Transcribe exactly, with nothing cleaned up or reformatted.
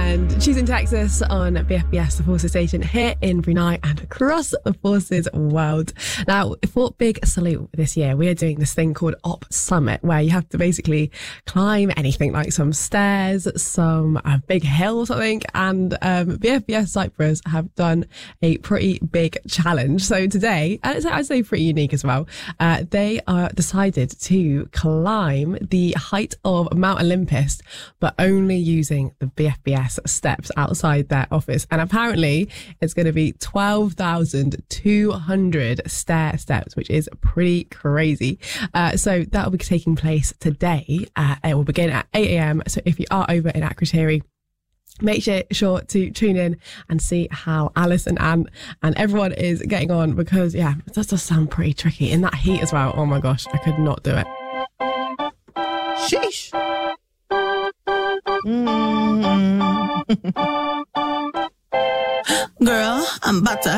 and choosing Texas on B F B S, the Forces Station here in Brunei and across the Forces world. Now, for Big Salute this year, we are doing this thing called Op Summit, where you have to basically climb anything like some stairs, some uh, big hill or something, and um, B F B S Cyprus have done a pretty big challenge. So today, and it's I'd say pretty unique as well, uh, they are decided to climb the height of Mount Olympus, but only using the B F B S steps outside their office. And apparently it's going to be twelve thousand two hundred stair steps, which is pretty crazy. Uh, so that will be taking place today. Uh, it will begin at eight a.m. So if you are over in Akrotiri, make sure, sure to tune in and see how Alice and Ant and everyone is getting on, because yeah, it does, does sound pretty tricky in that heat as well. Oh my gosh, I could not do it. Sheesh. Mm. Girl, I'm about to